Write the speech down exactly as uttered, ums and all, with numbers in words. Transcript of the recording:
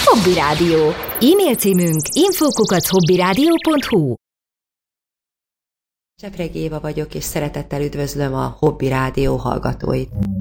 Hobby Rádió. E-mail címünk info kukac hobbyradio pont hu. Csepregi Éva vagyok, és szeretettel üdvözlöm a Hobby Rádió hallgatóit.